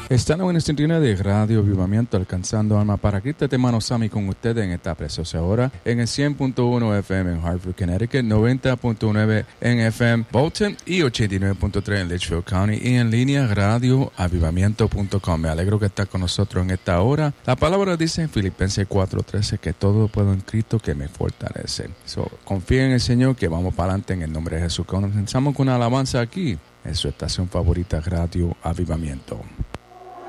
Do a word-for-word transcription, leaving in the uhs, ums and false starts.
Estamos en el sintonía de Radio Avivamiento, alcanzando alma para Cristo. Este hermano Sammy con ustedes en esta preciosa hora, en el cien punto uno F M en Hartford, Connecticut, noventa punto nueve en F M Bolton y ochenta y nueve punto tres en Litchfield County, y en línea radio avivamiento punto com. Me alegro que está con nosotros en esta hora. La palabra dice en Filipenses cuatro trece que todo puedo en Cristo que me fortalece. So, confía en el Señor, que vamos para adelante en el nombre de Jesús. Comenzamos con una alabanza aquí en su estación favorita, Radio Avivamiento.